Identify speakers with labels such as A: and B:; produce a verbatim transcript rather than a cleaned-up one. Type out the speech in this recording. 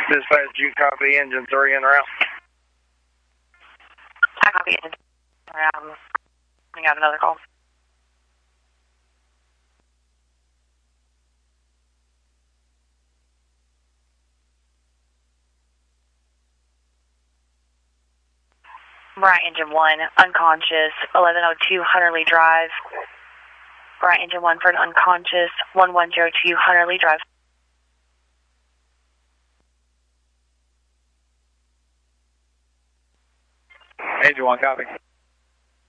A: Dispatch, you copy engine three en route?
B: I copy engine three. Um, we got another call. Right, engine one, unconscious, eleven oh two Hunter Lee Drive. Right, engine one for an unconscious, one one zero two Hunter Lee Drive.
A: Engine one, copy.